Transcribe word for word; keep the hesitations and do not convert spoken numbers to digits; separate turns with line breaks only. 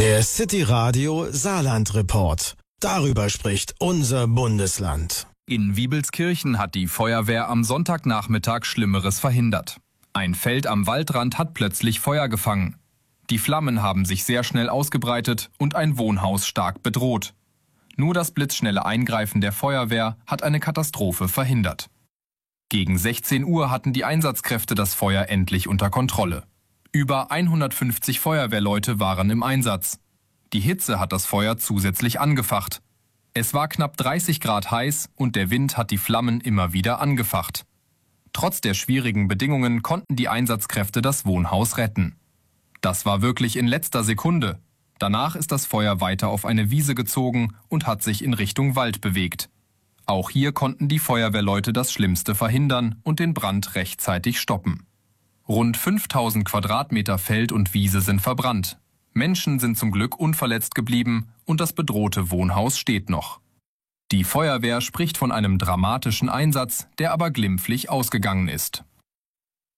Der City Radio Saarland Report. Darüber spricht unser Bundesland.
In Wiebelskirchen hat die Feuerwehr am Sonntagnachmittag Schlimmeres verhindert. Ein Feld am Waldrand hat plötzlich Feuer gefangen. Die Flammen haben sich sehr schnell ausgebreitet und ein Wohnhaus stark bedroht. Nur das blitzschnelle Eingreifen der Feuerwehr hat eine Katastrophe verhindert. Gegen sechzehn Uhr hatten die Einsatzkräfte das Feuer endlich unter Kontrolle. Über hundertfünfzig Feuerwehrleute waren im Einsatz. Die Hitze hat das Feuer zusätzlich angefacht. Es war knapp dreißig Grad heiß und der Wind hat die Flammen immer wieder angefacht. Trotz der schwierigen Bedingungen konnten die Einsatzkräfte das Wohnhaus retten. Das war wirklich in letzter Sekunde. Danach ist das Feuer weiter auf eine Wiese gezogen und hat sich in Richtung Wald bewegt. Auch hier konnten die Feuerwehrleute das Schlimmste verhindern und den Brand rechtzeitig stoppen. Rund fünftausend Quadratmeter Feld und Wiese sind verbrannt. Menschen sind zum Glück unverletzt geblieben und das bedrohte Wohnhaus steht noch. Die Feuerwehr spricht von einem dramatischen Einsatz, der aber glimpflich ausgegangen ist.